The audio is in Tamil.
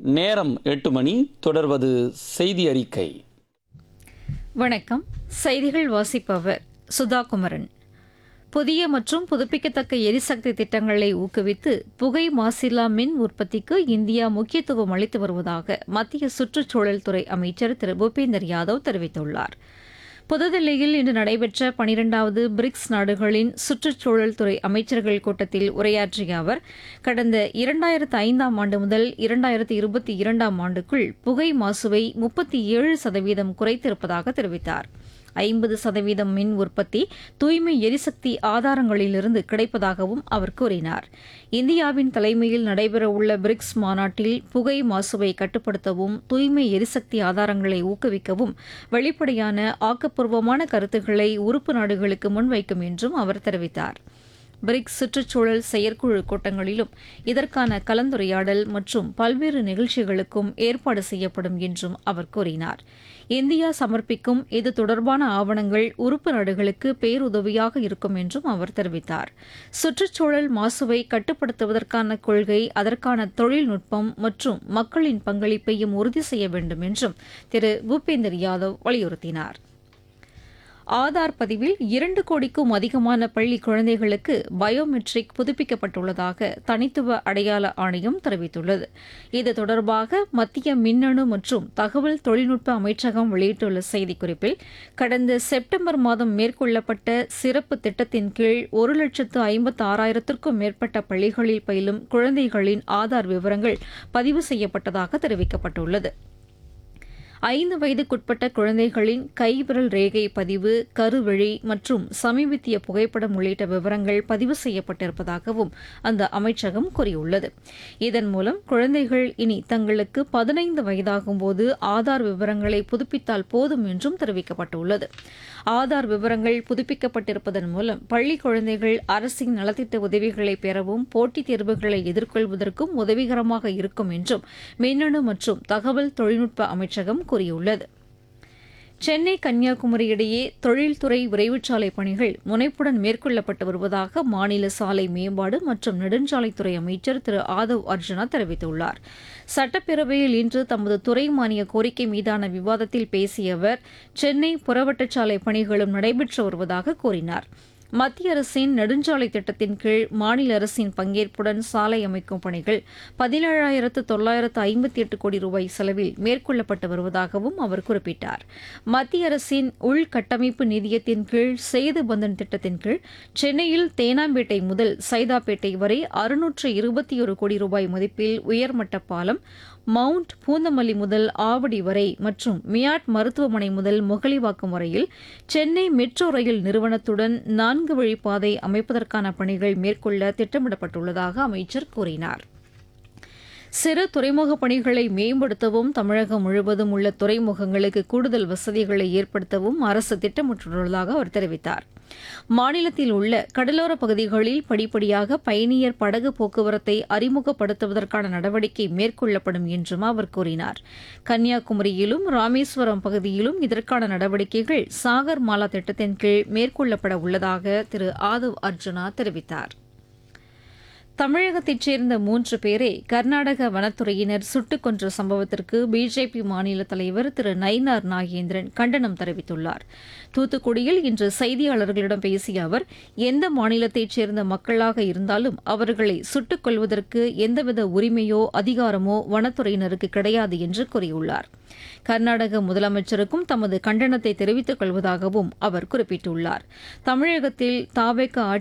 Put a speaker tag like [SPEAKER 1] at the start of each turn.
[SPEAKER 1] நேரம் 8 மணி. தொடர்வது செய்தி அறிக்கை.
[SPEAKER 2] வணக்கம். செய்திகள் வாசிப்பவர் சுதா குமரன். புதிய மற்றும் புதுப்பிக்கத்தக்க எரிசக்தி திட்டங்களை ஊக்குவித்து புகை மாசில்லா மின் உற்பத்திக்கு இந்தியா முக்கியத்துவம் அளித்து வருவதாக மத்திய சுற்றுச்சூழல் துறை அமைச்சர் திரு பூபேந்தர் யாதவ் தெரிவித்துள்ளார். புதுதில்லியில் இன்று நடைபெற்ற 12வது பிரிக்ஸ் நாடுகளின் சுற்றுச்சூழல் துறை அமைச்சர்கள் கூட்டத்தில் உரையாற்றிய அவர், கடந்த 2005ஆம் ஆண்டு முதல் 2022ஆம் ஆண்டுக்குள் புகை மாசுவை 37% குறைத்திருப்பதாக தெரிவித்தார். 50% மின் உற்பத்தி தூய்மை எரிசக்தி ஆதாரங்களிலிருந்து கிடைப்பதாகவும் அவர் கூறினார். இந்தியாவின் தலைமையில் நடைபெறவுள்ள பிரிக்ஸ் மாநாட்டில் புகை மாசுவை கட்டுப்படுத்தவும் தூய்மை எரிசக்தி ஆதாரங்களை ஊக்குவிக்கவும் வெளிப்படையான ஆக்கப்பூர்வமான கருத்துக்களை உறுப்பு நாடுகளுக்கு முன்வைக்கும் என்றும் அவர் தெரிவித்தார். பிரிக்ஸ் சுற்றுச்சூழல் செயற்குழு கூட்டங்களிலும் இதற்கான கலந்துரையாடல் மற்றும் பல்வேறு நிகழ்ச்சிகளுக்கும் ஏற்பாடு செய்யப்படும் என்றும் அவர் கூறினார். இந்தியா சமர்ப்பிக்கும் இது தொடர்பான ஆவணங்கள் உறுப்பு நாடுகளுக்கு பேருதவியாக இருக்கும் என்றும் அவர் தெரிவித்தார். சுற்றுச்சூழல் மாசுவை கட்டுப்படுத்துவதற்கான கொள்கை, அதற்கான தொழில்நுட்பம் மற்றும் மக்களின் பங்களிப்பையும் உறுதி செய்ய வேண்டும் என்றும் திரு பூபேந்தர் யாதவ் வலியுறுத்தினார். ஆதார் பதிவில் 2 கோடிக்கும் அதிகமான பள்ளி குழந்தைகளுக்கு பயோமெட்ரிக் புதுப்பிக்கப்பட்டுள்ளதாக தனித்துவ அடையாள ஆணையம் தெரிவித்துள்ளது. இது தொடர்பாக மத்திய மின்னணு மற்றும் தகவல் தொழில்நுட்ப அமைச்சகம் வெளியிட்டுள்ள செய்திக்குறிப்பில், கடந்த செப்டம்பர் மாதம் மேற்கொள்ளப்பட்ட சிறப்பு திட்டத்தின் கீழ் 1,56,000க்கும் மேற்பட்ட பள்ளிகளில் பயிலும் குழந்தைகளின் ஆதார் விவரங்கள் பதிவு செய்யப்பட்டதாக தெரிவிக்கப்பட்டுள்ளது. 5 வயதுக்குட்பட்ட குழந்தைகளின் கைவிரல் ரேகை பதிவு, கருவழி மற்றும் சமீபத்திய புகைப்படம் உள்ளிட்ட விவரங்கள் பதிவு செய்யப்பட்டிருப்பதாகவும் அந்த அமைச்சகம் கூறியுள்ளது. இதன் மூலம் குழந்தைகள் இனி தங்களுக்கு 15 வயதாகும்போது ஆதார் விவரங்களை புதுப்பித்தால் போதும் என்றும் தெரிவிக்கப்பட்டுள்ளது. ஆதார் விவரங்கள் புதுப்பிக்கப்பட்டிருப்பதன் மூலம் பள்ளி குழந்தைகள் அரசின் நலத்திட்ட உதவிகளை பெறவும் போட்டித் தேர்வுகளை எதிர்கொள்வதற்கும் உதவிகரமாக இருக்கும் என்றும் மின்னணு மற்றும் தகவல் தொழில்நுட்ப அமைச்சகம் கூறியுள்ளது. சென்னை கன்னியாகுமரி இடையே தொழில்துறை விரைவுச்சாலை பணிகள் முனைப்புடன் மேற்கொள்ளப்பட்டு வருவதாக மாநில சாலை மேம்பாடு மற்றும் நெடுஞ்சாலைத்துறை அமைச்சர் திரு ஆதவ் அர்ஜுனா தெரிவித்துள்ளார். சட்டப்பேரவையில் இன்று தமது துறை மானிய கோரிக்கை மீதான விவாதத்தில் பேசிய அவர், சென்னை புறவட்டச்சாலை பணிகளும் நடைபெற்று வருவதாக கூறினார். மத்திய அரசின் நெடுஞ்சாலை திட்டத்தின் கீழ் மாநில அரசின் பங்கேற்புடன் சாலை அமைக்கும் பணிகள் 17,958 கோடி ரூபாய் செலவில் மேற்கொள்ளப்பட்டு வருவதாகவும் அவர் குறிப்பிட்டார். மத்திய அரசின் உள்கட்டமைப்பு நிதியத்தின் கீழ் சேது பந்தன் திட்டத்தின் கீழ் சென்னையில் தேனாம்பேட்டை முதல் சைதாப்பேட்டை வரை 621 கோடி ரூபாய் மதிப்பில் உயர்மட்ட பாலம், மவுண்ட் பூந்தமல்லி முதல் ஆவடி வரை மற்றும் மியாட் மருத்துவமனை முதல் முகலிவாக்கம் வரையில் சென்னை மெட்ரோ ரயில் நிறுவனத்துடன் 4 வழிப்பாதை அமைப்பதற்கான பணிகள் மேற்கொள்ள திட்டமிடப்பட்டுள்ளதாக அமைச்சர் கூறினார். சிறு துறைமுக பணிகளை மேம்படுத்தவும் தமிழகம் முழுவதும் உள்ள துறைமுகங்களுக்கு கூடுதல் வசதிகளை ஏற்படுத்தவும் அரசு திட்டமிட்டுள்ளதாக அவர் தெரிவித்தார். மாநிலத்தில் உள்ள கடலோர பகுதிகளில் படிப்படியாக பயணியர் படகு போக்குவரத்தை அறிமுகப்படுத்துவதற்கான நடவடிக்கை மேற்கொள்ளப்படும் என்றும் அவர் கூறினார். கன்னியாகுமரியிலும் ராமேஸ்வரம் பகுதியிலும் இதற்கான நடவடிக்கைகள் சாகர் மாலா திட்டத்தின் கீழ் மேற்கொள்ளப்பட உள்ளதாக திரு ஆதவ் அர்ஜுனா தெரிவித்தார். தமிழகத்தைச் சேர்ந்த 3 பேரை கர்நாடக வனத்துறையினர் சுட்டுக் கொன்ற சம்பவத்திற்கு பிஜேபி மாநில தலைவர் திரு நயினார் நாகேந்திரன் கண்டனம் தெரிவித்துள்ளார். தூத்துக்குடியில் இன்று செய்தியாளர்களிடம் பேசிய அவர், எந்த மாநிலத்தைச் சேர்ந்த மக்களாக இருந்தாலும் அவர்களை சுட்டுக் கொல்வதற்கு எந்தவித உரிமையோ அதிகாரமோ வனத்துறையினருக்கு கிடையாது என்று கூறியுள்ளார். கர்நாடக முதலமைச்சருக்கும் தமது கண்டனத்தை தெரிவித்துக் கொள்வதாகவும் அவர் குறிப்பிட்டுள்ளார். தமிழகத்தில் தாவேக